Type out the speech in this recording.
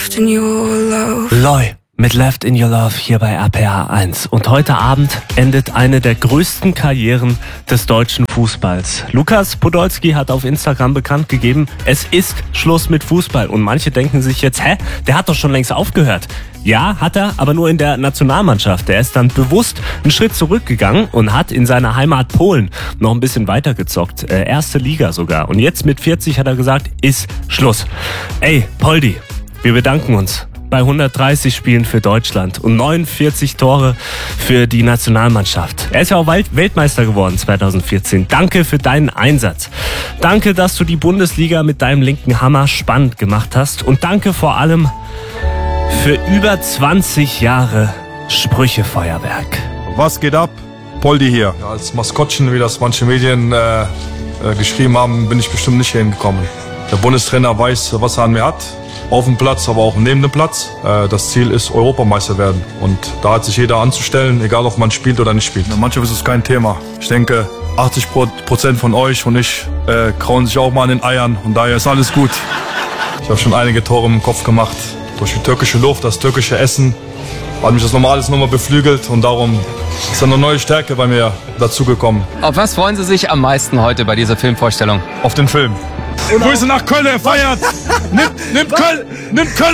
Loy mit Left in Your Love hier bei RPA 1. Und heute Abend endet eine der größten Karrieren des deutschen Fußballs. Lukas Podolski hat auf Instagram bekannt gegeben, es ist Schluss mit Fußball. Und manche denken sich jetzt, der hat doch schon längst aufgehört. Ja, hat er, aber nur in der Nationalmannschaft. Er ist dann bewusst einen Schritt zurückgegangen und hat in seiner Heimat Polen noch ein bisschen weitergezockt. Erste Liga sogar. Und jetzt mit 40 hat er gesagt, ist Schluss. Ey, Poldi, wir bedanken uns bei 130 Spielen für Deutschland und 49 Tore für die Nationalmannschaft. Er ist ja auch Weltmeister geworden 2014. Danke für deinen Einsatz. Danke, dass du die Bundesliga mit deinem linken Hammer spannend gemacht hast. Und danke vor allem für über 20 Jahre Sprüchefeuerwerk. Was geht ab? Poldi hier. Ja, als Maskottchen, wie das manche Medien geschrieben haben, bin ich bestimmt nicht hier hingekommen. Der Bundestrainer weiß, was er an mir hat. Auf dem Platz, aber auch neben dem Platz. Das Ziel ist Europameister werden. Und da hat sich jeder anzustellen, egal ob man spielt oder nicht spielt. In der Mannschaft ist es kein Thema. Ich denke, 80% von euch und ich krauen sich auch mal an den Eiern. Und daher ist alles gut. Ich habe schon einige Tore im Kopf gemacht. Durch die türkische Luft, das türkische Essen hat mich das alles nochmal beflügelt. Und darum ist eine neue Stärke bei mir dazugekommen. Auf was freuen Sie sich am meisten heute bei dieser Filmvorstellung? Auf den Film. Grüße nach Köln, er feiert! Nimmt Köln